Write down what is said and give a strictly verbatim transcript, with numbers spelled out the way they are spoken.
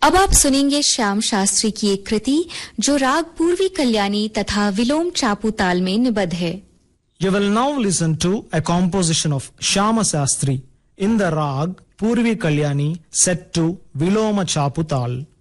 अब आप सुनेंगे श्याम शास्त्री की एक कृति जो राग पूर्वी कल्याणी तथा विलोम चापू ताल में निबद्ध है. You will now listen to a composition of Shyama Shastri in the rag Purvi Kalyani set to Viloma Chapu Tal.